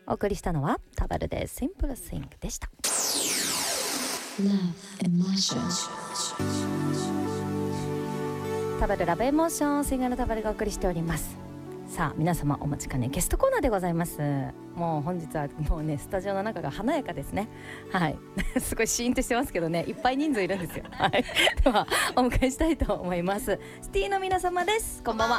お送りしたのはタバルでシンプルスイングでした。 Love Emotion。 タバルラブエモーション、シンガーのタバルがお送りしております。さあ皆様お待ちかねゲストコーナーでございます。もう本日はもうねスタジオの中が華やかですね。はいすごいシーンとしてますけどね、いっぱい人数いるんですよ。はいではお迎えしたいと思います。シティの皆様です。こんばんは。